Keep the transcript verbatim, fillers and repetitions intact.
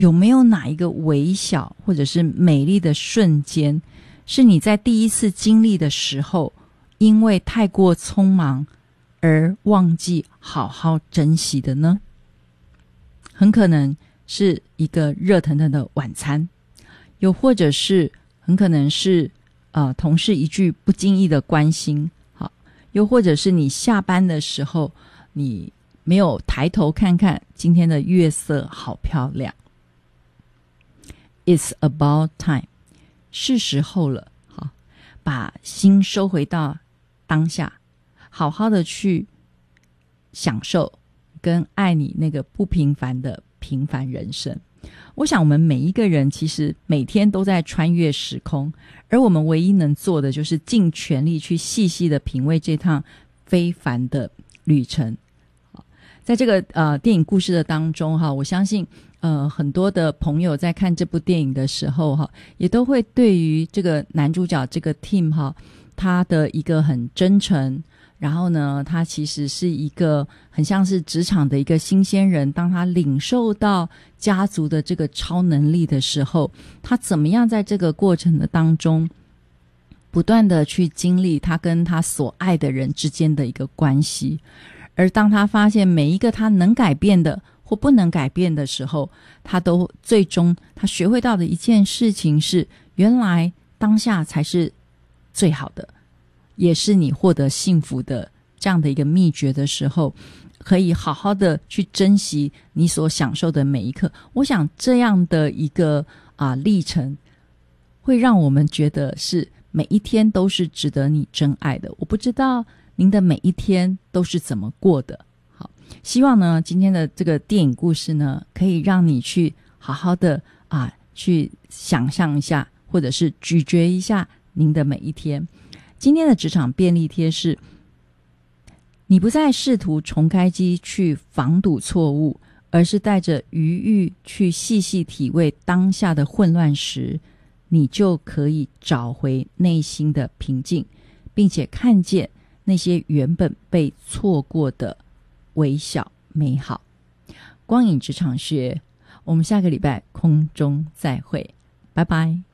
有没有哪一个微小或者是美丽的瞬间，是你在第一次经历的时候，因为太过匆忙而忘记好好珍惜的呢？很可能是一个热腾腾的晚餐，又或者是很可能是呃同事一句不经意的关心，好，又或者是你下班的时候，你没有抬头看看今天的月色好漂亮。It's about time， 是时候了，好，把心收回到当下，好好的去享受跟爱你那个不平凡的平凡人生。我想我们每一个人其实每天都在穿越时空，而我们唯一能做的就是尽全力去细细的品味这趟非凡的旅程。在这个呃电影故事的当中哈，我相信呃很多的朋友在看这部电影的时候哈，也都会对于这个男主角这个 Tim 哈，他的一个很真诚，然后呢他其实是一个很像是职场的一个新鲜人，当他领受到家族的这个超能力的时候，他怎么样在这个过程的当中不断的去经历他跟他所爱的人之间的一个关系。而当他发现每一个他能改变的或不能改变的时候，他都最终他学会到的一件事情是，原来当下才是最好的，也是你获得幸福的这样的一个秘诀的时候，可以好好的去珍惜你所享受的每一刻。我想这样的一个啊历程会让我们觉得是每一天都是值得你真爱的。我不知道您的每一天都是怎么过的。好，希望呢今天的这个电影故事呢，可以让你去好好的啊去想象一下，或者是咀嚼一下您的每一天。今天的职场便利贴是，你不再试图重开机去防堵错误，而是带着余裕去细细体味当下的混乱时，你就可以找回内心的平静，并且看见那些原本被错过的微小美好。光影职场学，我们下个礼拜空中再会，拜拜。